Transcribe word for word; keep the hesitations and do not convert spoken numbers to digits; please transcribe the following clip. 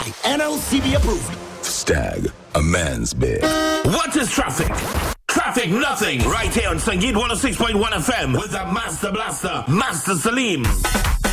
N L C B approved. Stag, a man's bed. What is traffic? Traffic nothing. Right here on Sangeet one oh six point one F M with the Master Blaster, Master Salim.